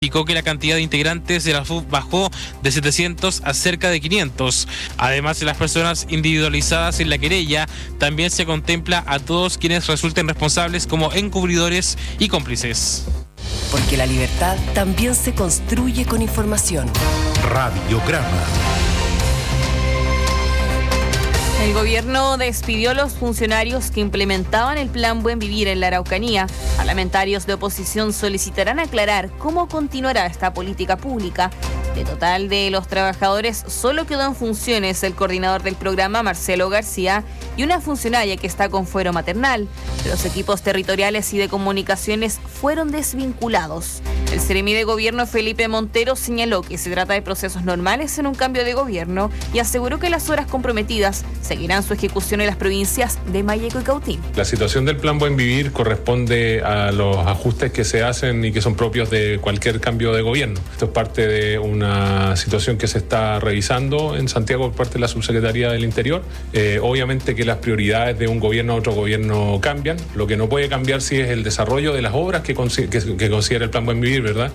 Indicó que la cantidad de integrantes de la FUB bajó de 700 a cerca de 500. Además de las personas individualizadas en la querella, también se contempla a todos quienes resulten responsables como encubridores y cómplices. Porque la libertad también se construye con información. Radiograma. El gobierno despidió a los funcionarios que implementaban el Plan Buen Vivir en la Araucanía. Parlamentarios de oposición solicitarán aclarar cómo continuará esta política pública. De total de los trabajadores, solo quedó en funciones el coordinador del programa, Marcelo García, y una funcionaria que está con fuero maternal. Los equipos territoriales y de comunicaciones fueron desvinculados. El seremi de gobierno, Felipe Montero, señaló que se trata de procesos normales en un cambio de gobierno y aseguró que las horas comprometidas seguirán su ejecución en las provincias de Malleco y Cautín. La situación del Plan Buen Vivir corresponde a los ajustes que se hacen y que son propios de cualquier cambio de gobierno. Esto es parte de una situación que se está revisando en Santiago por parte de la Subsecretaría del Interior. Obviamente que las prioridades de un gobierno a otro gobierno cambian. Lo que no puede cambiar sí es el desarrollo de las obras que considera el Plan Buen Vivir, ¿verdad?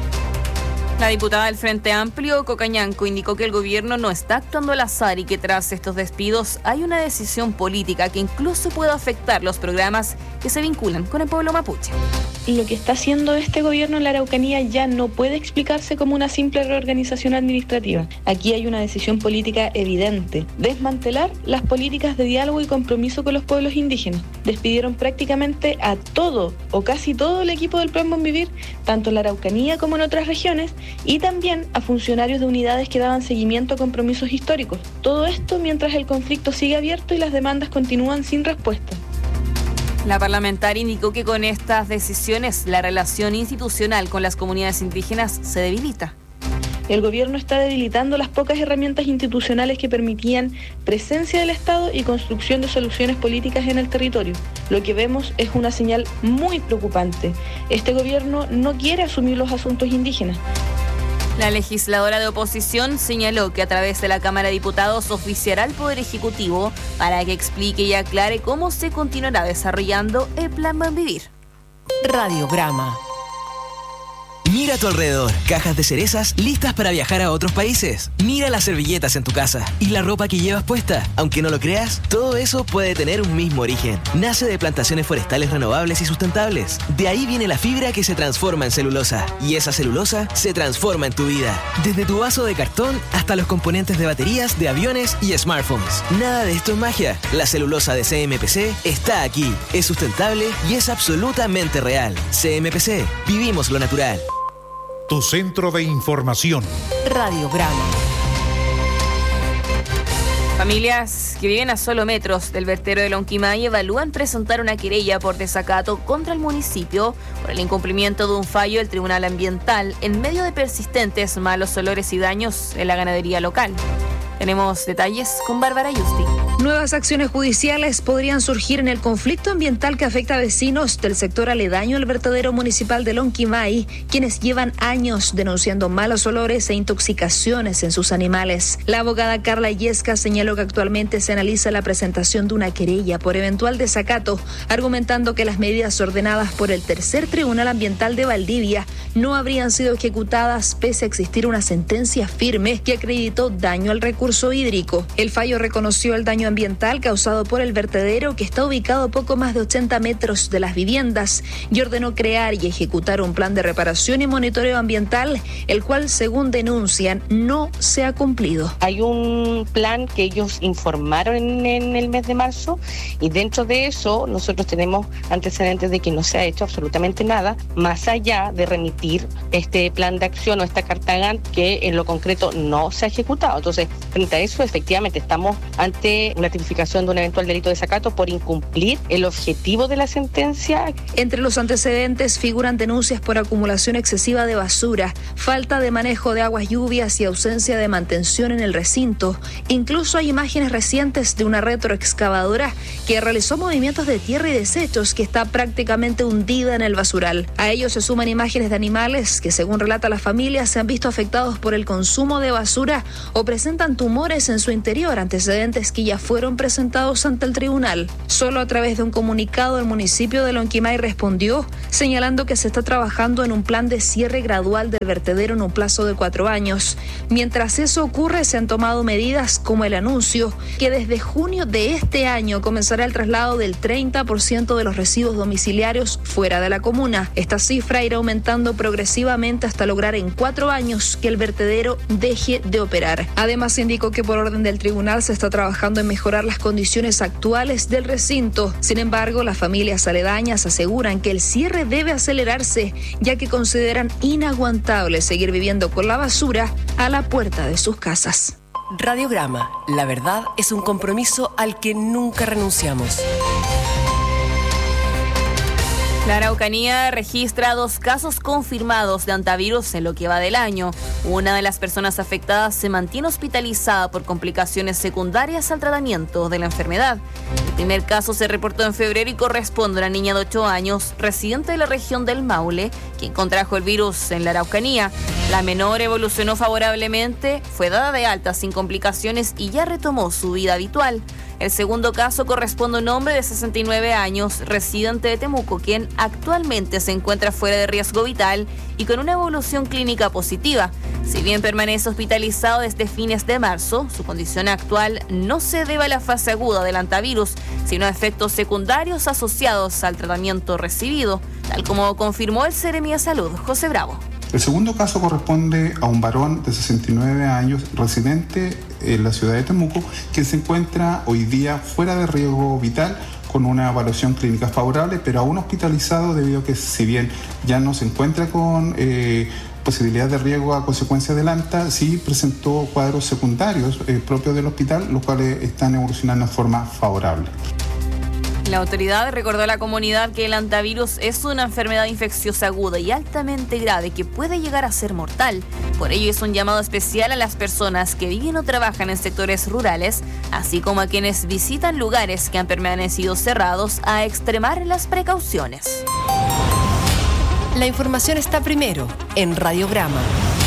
La diputada del Frente Amplio, Cocañanco, indicó que el gobierno no está actuando al azar y que tras estos despidos hay una decisión política que incluso puede afectar los programas que se vinculan con el pueblo mapuche. Lo que está haciendo este gobierno en la Araucanía ya no puede explicarse como una simple reorganización administrativa. Aquí hay una decisión política evidente: desmantelar las políticas de diálogo y compromiso con los pueblos indígenas. Despidieron prácticamente a todo o casi todo el equipo del Plan Buen Vivir, tanto en la Araucanía como en otras regiones, y también a funcionarios de unidades que daban seguimiento a compromisos históricos. Todo esto mientras el conflicto sigue abierto y las demandas continúan sin respuesta. La parlamentaria indicó que con estas decisiones la relación institucional con las comunidades indígenas se debilita. El gobierno está debilitando las pocas herramientas institucionales que permitían presencia del Estado y construcción de soluciones políticas en el territorio. Lo que vemos es una señal muy preocupante. Este gobierno no quiere asumir los asuntos indígenas. La legisladora de oposición señaló que a través de la Cámara de Diputados oficiará al Poder Ejecutivo para que explique y aclare cómo se continuará desarrollando el Plan Buen Vivir. Radiograma. Mira a tu alrededor, cajas de cerezas listas para viajar a otros países. Mira las servilletas en tu casa y la ropa que llevas puesta. Aunque no lo creas, todo eso puede tener un mismo origen. Nace de plantaciones forestales renovables y sustentables. De ahí viene la fibra que se transforma en celulosa. Y esa celulosa se transforma en tu vida. Desde tu vaso de cartón hasta los componentes de baterías, de aviones y smartphones. Nada de esto es magia. La celulosa de CMPC está aquí. Es sustentable y es absolutamente real. CMPC, vivimos lo natural. Tu centro de información. Radiograma. Familias que viven a solo metros del vertedero de Lonquimay evalúan presentar una querella por desacato contra el municipio por el incumplimiento de un fallo del Tribunal Ambiental en medio de persistentes malos olores y daños en la ganadería local. Tenemos detalles con Bárbara Yusti. Nuevas acciones judiciales podrían surgir en el conflicto ambiental que afecta a vecinos del sector aledaño al vertedero municipal de Lonquimay, quienes llevan años denunciando malos olores e intoxicaciones en sus animales. La abogada Carla Yesca señaló que actualmente se analiza la presentación de una querella por eventual desacato, argumentando que las medidas ordenadas por el Tercer Tribunal Ambiental de Valdivia no habrían sido ejecutadas pese a existir una sentencia firme que acreditó daño al recurso hídrico. El fallo reconoció el daño ambiental causado por el vertedero, que está ubicado a poco más de 80 metros de las viviendas, y ordenó crear y ejecutar un plan de reparación y monitoreo ambiental, el cual, según denuncian, no se ha cumplido. Hay un plan que ellos informaron en el mes de marzo, y dentro de eso nosotros tenemos antecedentes de que no se ha hecho absolutamente nada, más allá de remitir este plan de acción o esta carta Gantt que en lo concreto no se ha ejecutado. Entonces, frente a eso, efectivamente estamos ante la tipificación de un eventual delito de desacato por incumplir el objetivo de la sentencia. Entre los antecedentes figuran denuncias por acumulación excesiva de basura, falta de manejo de aguas lluvias y ausencia de mantención en el recinto. Incluso hay imágenes recientes de una retroexcavadora que realizó movimientos de tierra y desechos que está prácticamente hundida en el basural. A ello se suman imágenes de animales que, según relata la familia, se han visto afectados por el consumo de basura o presentan tumores rumores en su interior, antecedentes que ya fueron presentados ante el tribunal. Solo a través de un comunicado el municipio de Lonquimay respondió, señalando que se está trabajando en un plan de cierre gradual del vertedero en un plazo de 4 años. Mientras eso ocurre, se han tomado medidas como el anuncio que desde junio de este año comenzará el traslado del 30% de los residuos domiciliarios fuera de la comuna. Esta cifra irá aumentando progresivamente hasta lograr en 4 años que el vertedero deje de operar. Además, indicó que por orden del tribunal se está trabajando en mejorar las condiciones actuales del recinto. Sin embargo, las familias aledañas aseguran que el cierre debe acelerarse, ya que consideran inaguantable seguir viviendo con la basura a la puerta de sus casas. Radiograma, la verdad es un compromiso al que nunca renunciamos. La Araucanía registra 2 casos confirmados de hantavirus en lo que va del año. Una de las personas afectadas se mantiene hospitalizada por complicaciones secundarias al tratamiento de la enfermedad. El primer caso se reportó en febrero y corresponde a una niña de 8 años, residente de la región del Maule, quien contrajo el virus en la Araucanía. La menor evolucionó favorablemente, fue dada de alta sin complicaciones y ya retomó su vida habitual. El segundo caso corresponde a un hombre de 69 años, residente de Temuco, quien actualmente se encuentra fuera de riesgo vital y con una evolución clínica positiva. Si bien permanece hospitalizado desde fines de marzo, su condición actual no se debe a la fase aguda del hantavirus, sino a efectos secundarios asociados al tratamiento recibido, tal como confirmó el Seremi de Salud, José Bravo. El segundo caso corresponde a un varón de 69 años, residente en la ciudad de Temuco, que se encuentra hoy día fuera de riesgo vital con una evaluación clínica favorable, pero aún hospitalizado debido a que, si bien ya no se encuentra con posibilidad de riesgo a consecuencia del ANTA, sí presentó cuadros secundarios propios del hospital, los cuales están evolucionando de forma favorable. La autoridad recordó a la comunidad que el hantavirus es una enfermedad infecciosa aguda y altamente grave que puede llegar a ser mortal. Por ello es un llamado especial a las personas que viven o trabajan en sectores rurales, así como a quienes visitan lugares que han permanecido cerrados, a extremar las precauciones. La información está primero en Radiograma.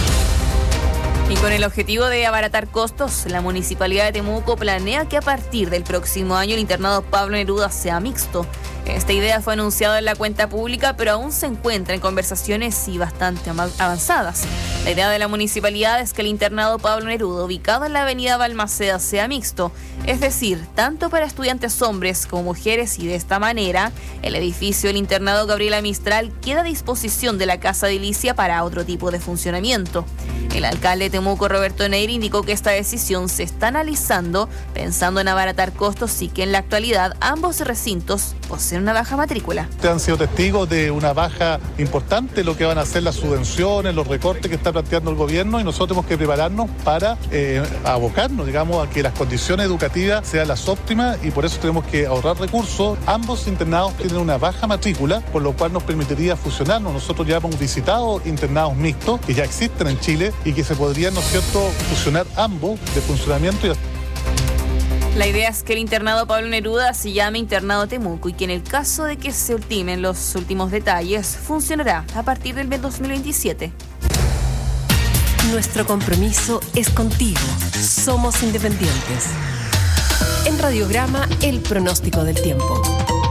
Y con el objetivo de abaratar costos, la Municipalidad de Temuco planea que a partir del próximo año el internado Pablo Neruda sea mixto. Esta idea fue anunciada en la cuenta pública, pero aún se encuentra en conversaciones y bastante avanzadas. La idea de la municipalidad es que el internado Pablo Neruda, ubicado en la avenida Balmaceda, sea mixto, es decir, tanto para estudiantes hombres como mujeres, y de esta manera, el edificio del internado Gabriela Mistral queda a disposición de la Casa Edilicia para otro tipo de funcionamiento. El alcalde de Temuco, Roberto Neira, indicó que esta decisión se está analizando pensando en abaratar costos y que en la actualidad ambos recintos poseen una baja matrícula. Ustedes han sido testigos de una baja importante, lo que van a ser las subvenciones, los recortes que está planteando el gobierno, y nosotros tenemos que prepararnos para abocarnos, digamos, a que las condiciones educativas sean las óptimas, y por eso tenemos que ahorrar recursos. Ambos internados tienen una baja matrícula, por lo cual nos permitiría fusionarnos. Nosotros ya hemos visitado internados mixtos que ya existen en Chile y que se podrían, ¿no es cierto?, fusionar ambos de funcionamiento. La idea es que el internado Pablo Neruda se llame Internado Temuco y que en el caso de que se ultimen los últimos detalles, funcionará a partir del mes 2027. Nuestro compromiso es contigo. Somos independientes. En Radiograma, el pronóstico del tiempo.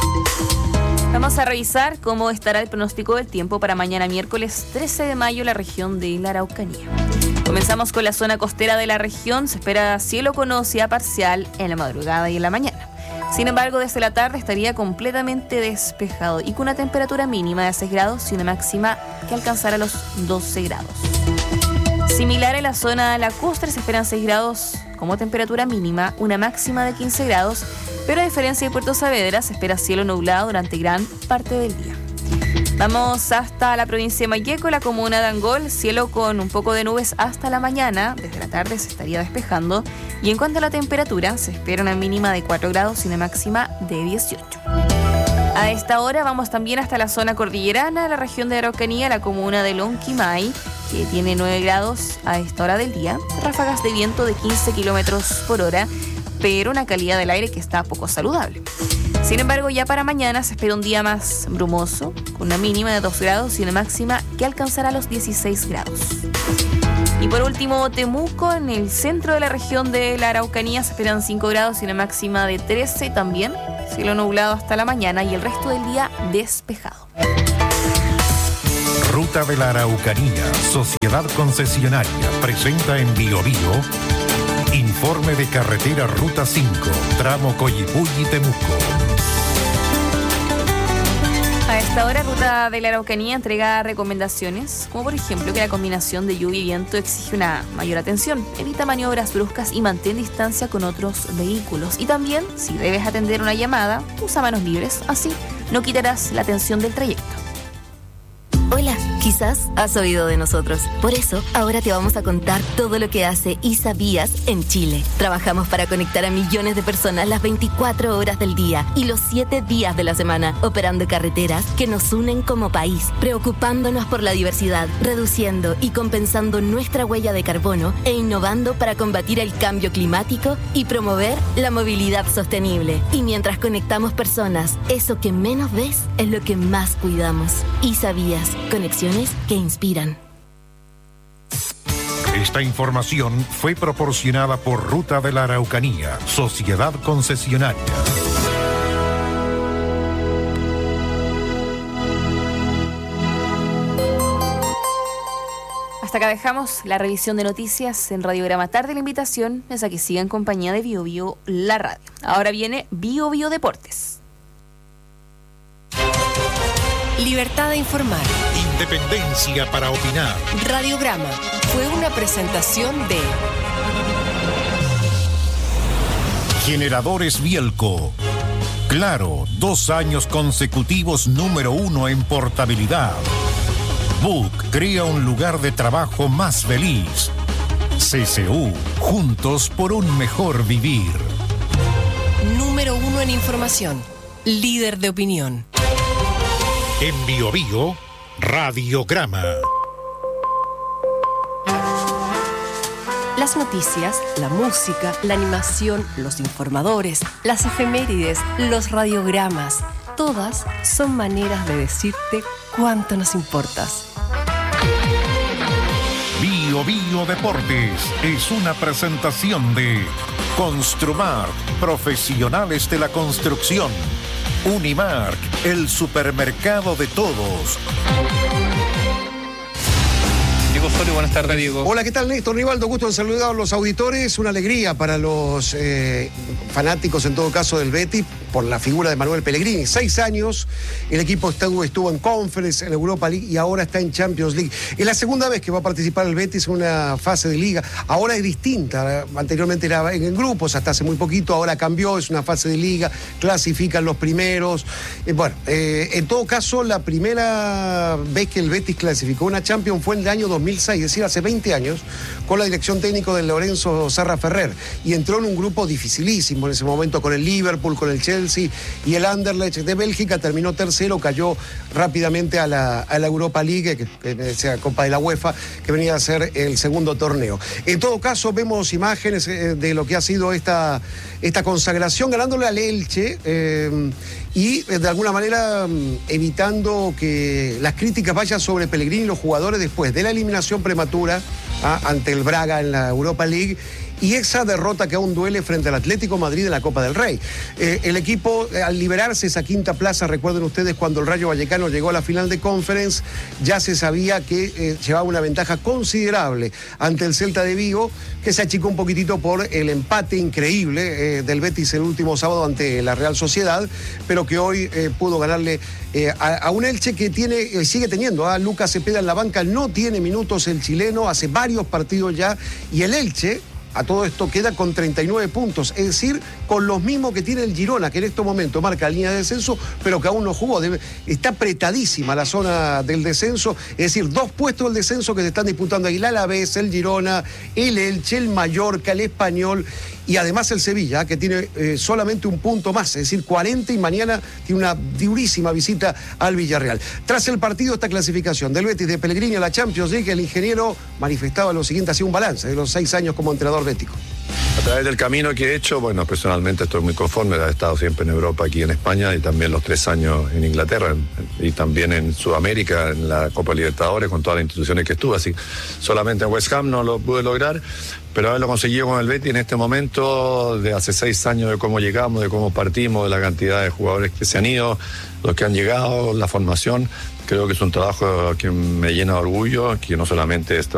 Vamos a revisar cómo estará el pronóstico del tiempo para mañana miércoles 13 de mayo en la región de la Araucanía. Comenzamos con la zona costera de la región. Se espera cielo con nubosidad parcial en la madrugada y en la mañana. Sin embargo, desde la tarde estaría completamente despejado y con una temperatura mínima de 6 grados y una máxima que alcanzará los 12 grados. Similar en la zona lacustre, se esperan 6 grados como temperatura mínima, una máxima de 15 grados, pero a diferencia de Puerto Saavedra, se espera cielo nublado durante gran parte del día. Vamos hasta la provincia de Mayeco, la comuna de Angol, cielo con un poco de nubes hasta la mañana, desde la tarde se estaría despejando, y en cuanto a la temperatura, se espera una mínima de 4 grados y una máxima de 18. A esta hora vamos también hasta la zona cordillerana, la región de Araucanía, la comuna de Lonquimay, que tiene 9 grados a esta hora del día, ráfagas de viento de 15 kilómetros por hora, pero una calidad del aire que está poco saludable. Sin embargo, ya para mañana se espera un día más brumoso, con una mínima de 2 grados y una máxima que alcanzará los 16 grados. Y por último, Temuco, en el centro de la región de la Araucanía, se esperan 5 grados y una máxima de 13 también. Cielo nublado hasta la mañana y el resto del día despejado. Ruta de la Araucanía, Sociedad Concesionaria, presenta en Bio Bio informe de carretera Ruta 5, tramo Coyipulli-Temuco. A esta hora, Ruta de la Araucanía entrega recomendaciones, como por ejemplo que la combinación de lluvia y viento exige una mayor atención, evita maniobras bruscas y mantén distancia con otros vehículos. Y también, si debes atender una llamada, usa manos libres, así no quitarás la atención del trayecto. Hola, quizás has oído de nosotros. Por eso, ahora te vamos a contar todo lo que hace ISABías en Chile. Trabajamos para conectar a millones de personas las 24 horas del día y los 7 días de la semana, operando carreteras que nos unen como país, preocupándonos por la diversidad, reduciendo y compensando nuestra huella de carbono e innovando para combatir el cambio climático y promover la movilidad sostenible. Y mientras conectamos personas, eso que menos ves es lo que más cuidamos. ISABías. Conexiones que inspiran. Esta información fue proporcionada por Ruta de la Araucanía, Sociedad Concesionaria. Hasta acá dejamos la revisión de noticias en Radiograma Tarde. La invitación es a que siga en compañía de Bio Bio, la radio. Ahora viene Bio Bio Deportes. Libertad de informar. Independencia para opinar. Radiograma fue una presentación de Generadores Bielco. Claro, 2 años consecutivos número 1 en portabilidad. Book crea un lugar de trabajo más feliz. CCU, juntos por un mejor vivir. Número 1 en información. Líder de opinión. En Bio Bio, Radiograma. Las noticias, la música, la animación, los informadores, las efemérides, los radiogramas, todas son maneras de decirte cuánto nos importas. Bio Bio Deportes es una presentación de Construmart, profesionales de la construcción. Unimark, el supermercado de todos. Diego Osorio, buenas tardes, Diego. Hola, ¿qué tal, Néstor Rivaldo? Gusto en saludar a los auditores. Una alegría para los fanáticos, en todo caso, del Betis, por la figura de Manuel Pellegrini. 6 años, el equipo estuvo en Conference, en Europa League y ahora está en Champions League. Es la segunda vez que va a participar el Betis en una fase de liga. Ahora es distinta. Anteriormente era en grupos, hasta hace muy poquito. Ahora cambió, es una fase de liga. Clasifican los primeros. En todo caso, la primera vez que el Betis clasificó una Champions fue en el año 2006, es decir, hace 20 años, con la dirección técnica de Lorenzo Serra Ferrer. Y entró en un grupo dificilísimo en ese momento, con el Liverpool, con el Chelsea y el Anderlecht de Bélgica. Terminó tercero, cayó rápidamente a la Europa League, que es la Copa de la UEFA, que venía a ser el segundo torneo. En todo caso, vemos imágenes de lo que ha sido esta consagración, ganándole al Elche y de alguna manera evitando que las críticas vayan sobre Pellegrini y los jugadores después de la eliminación prematura ante el Braga en la Europa League y esa derrota que aún duele frente al Atlético Madrid en la Copa del Rey. El equipo, al liberarse esa quinta plaza, recuerden ustedes cuando el Rayo Vallecano llegó a la final de Conference, ya se sabía que llevaba una ventaja considerable ante el Celta de Vigo, que se achicó un poquitito por el empate increíble del Betis el último sábado ante la Real Sociedad, pero que hoy pudo ganarle a un Elche que sigue teniendo a Lucas Cepeda en la banca. No tiene minutos el chileno, hace varios partidos ya, y el Elche a todo esto queda con 39 puntos, es decir, con los mismos que tiene el Girona, que en este momento marca la línea de descenso, pero que aún no jugó. Está apretadísima la zona del descenso, es decir, 2 puestos del descenso que se están disputando ahí: el Alavés, el Girona, el Elche, el Mallorca, el Español y además el Sevilla, que tiene solamente un punto más, es decir, 40, y mañana tiene una durísima visita al Villarreal. Tras el partido, esta clasificación del Betis de Pellegrini a la Champions League, el ingeniero manifestaba lo siguiente, hacía un balance de los 6 años como entrenador bético. A través del camino que he hecho, bueno, personalmente estoy muy conforme de haber estado siempre en Europa, aquí en España, y también los 3 años en Inglaterra, y también en Sudamérica, en la Copa Libertadores, con todas las instituciones que estuve. Así, solamente en West Ham no lo pude lograr, pero haberlo conseguido con el Betis en este momento, de hace 6 años, de cómo llegamos, de cómo partimos, de la cantidad de jugadores que se han ido, los que han llegado, la formación, creo que es un trabajo que me llena de orgullo, que no solamente es trabajo